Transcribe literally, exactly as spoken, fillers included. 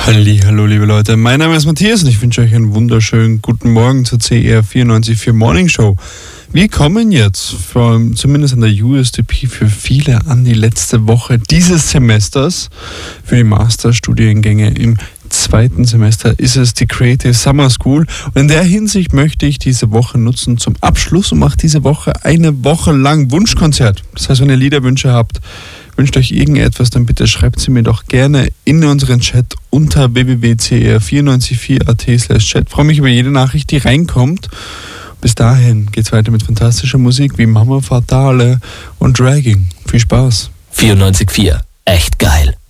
Hallihallo, liebe Leute. Mein Name ist Matthias und ich wünsche euch einen wunderschönen guten Morgen zur C R vierundneunzig Komma vier Morning Show. Wir kommen jetzt, von, zumindest an der U S D P, für viele an die letzte Woche dieses Semesters. Für die Masterstudiengänge im zweiten Semester ist es die Creative Summer School. Und in der Hinsicht möchte ich diese Woche nutzen zum Abschluss und mache diese Woche eine Woche lang Wunschkonzert. Das heißt, wenn ihr Liederwünsche habt, wünscht euch irgendetwas, dann bitte schreibt sie mir doch gerne in unseren Chat unter w w w punkt c r vier neun vier punkt a t slash chat. Ich freue mich über jede Nachricht, die reinkommt. Bis dahin geht's weiter mit fantastischer Musik wie Mama Fatale und Dragging. Viel Spaß. vierundneunzig Komma vier. Echt geil.